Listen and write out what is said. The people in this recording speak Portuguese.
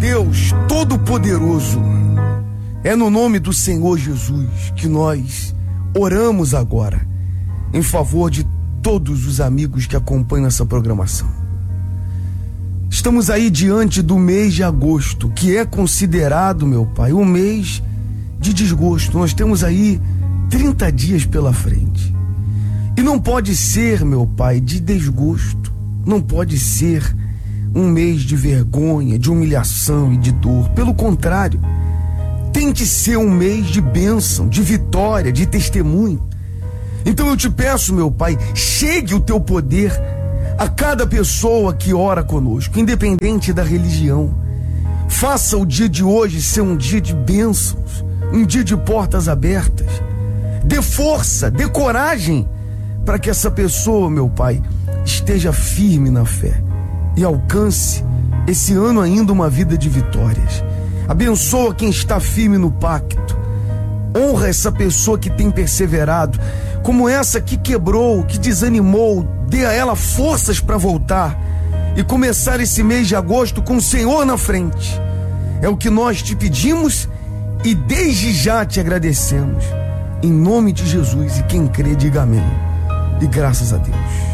Deus Todo-Poderoso, é no nome do Senhor Jesus que nós oramos agora em favor de todos os amigos que acompanham essa programação. Estamos aí diante do mês de agosto, que é considerado, meu Pai, um mês de desgosto. Nós temos aí 30 dias pela frente. E não pode ser, meu Pai, de desgosto. Não pode ser um mês de vergonha, de humilhação e de dor. Pelo contrário, tem que ser um mês de bênção, de vitória, de testemunho. Então eu te peço, meu Pai, chegue o teu poder a cada pessoa que ora conosco, independente da religião. Faça o dia de hoje ser um dia de bênçãos, um dia de portas abertas. Dê força, dê coragem para que essa pessoa, meu Pai, esteja firme na fé e alcance esse ano ainda uma vida de vitórias. Abençoa quem está firme no pacto. Honra essa pessoa que tem perseverado, como essa que quebrou, que desanimou. Dê a ela forças para voltar e começar esse mês de agosto com o Senhor na frente. É o que nós te pedimos e desde já te agradecemos. Em nome de Jesus, e quem crê diga amém. E graças a Deus.